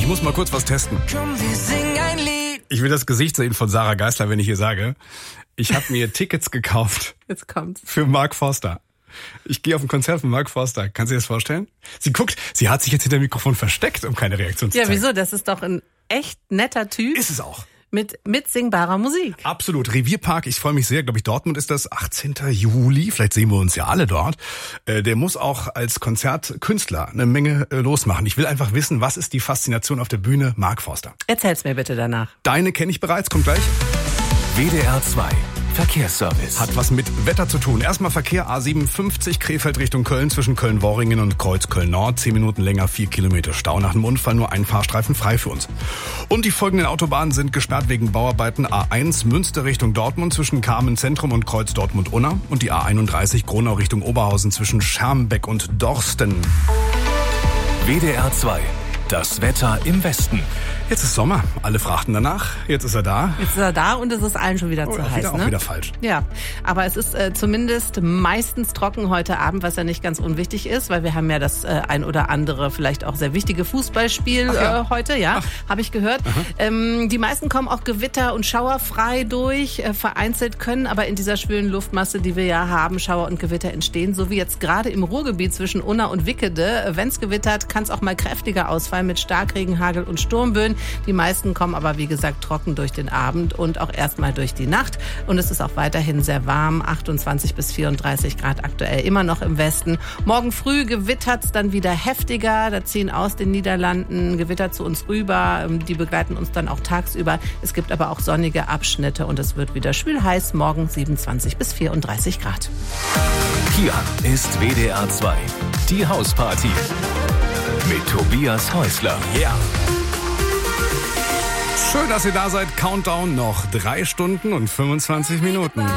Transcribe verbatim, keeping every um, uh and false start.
muss mal kurz was testen. Komm, wir singen ein Lied. Ich will das Gesicht sehen von Sarah Geisler, wenn ich hier sage, ich habe mir Tickets gekauft. Jetzt kommt's. Für Mark Forster. Ich gehe auf ein Konzert von Mark Forster. Kannst du dir das vorstellen? Sie guckt, sie hat sich jetzt hinter dem Mikrofon versteckt, um keine Reaktion zu Ja, zeigen. wieso? Das ist doch ein echt netter Typ. Ist es auch. Mit mitsingbarer Musik. Absolut. Revierpark, ich freue mich sehr. Glaube ich, Dortmund ist das achtzehnten Juli. Vielleicht sehen wir uns ja alle dort. Äh, der muss auch als Konzertkünstler eine Menge äh, losmachen. Ich will einfach wissen, was ist die Faszination auf der Bühne Mark Forster? Erzähl's mir bitte danach. Deine kenne ich bereits, kommt gleich. W D R zwei Verkehrsservice. Hat was mit Wetter zu tun. Erstmal Verkehr A siebenundfünfzig Krefeld Richtung Köln zwischen Köln-Worringen und Kreuz Köln-Nord. Zehn Minuten länger, vier Kilometer Stau. Nach dem Unfall nur ein Fahrstreifen frei für uns. Und die folgenden Autobahnen sind gesperrt wegen Bauarbeiten. A eins Münster Richtung Dortmund zwischen Kamen Zentrum und Kreuz Dortmund-Unna. Und die A einunddreißig Gronau Richtung Oberhausen zwischen Schermbeck und Dorsten. W D R zwei. Das Wetter im Westen. Jetzt ist Sommer. Alle fragten danach. Jetzt ist er da. Jetzt ist er da und es ist allen schon wieder Oh, zu auch heiß, wieder, ne? auch wieder falsch. Ja, aber es ist äh, zumindest meistens trocken heute Abend, was ja nicht ganz unwichtig ist, weil wir haben ja das äh, ein oder andere, vielleicht auch sehr wichtige Fußballspiel ja. äh, heute, ja, habe ich gehört. Ähm, die meisten kommen auch Gewitter und Schauer frei durch, äh, vereinzelt können aber in dieser schwülen Luftmasse, die wir ja haben, Schauer und Gewitter entstehen, so wie jetzt gerade im Ruhrgebiet zwischen Unna und Wickede. Wenn es gewittert, kann es auch mal kräftiger ausfallen mit Starkregen, Hagel und Sturmböen. Die meisten kommen aber, wie gesagt, trocken durch den Abend und auch erstmal durch die Nacht. Und es ist auch weiterhin sehr warm, achtundzwanzig bis vierunddreißig Grad aktuell immer noch im Westen. Morgen früh gewittert es dann wieder heftiger. Da ziehen aus den Niederlanden Gewitter zu uns rüber. Die begleiten uns dann auch tagsüber. Es gibt aber auch sonnige Abschnitte und es wird wieder schwül heiß. Morgen siebenundzwanzig bis vierunddreißig Grad. Hier ist W D R zwei. Die Hausparty. Mit Tobias Häusler. Ja. Schön, dass ihr da seid. Countdown noch drei Stunden und fünfundzwanzig Minuten.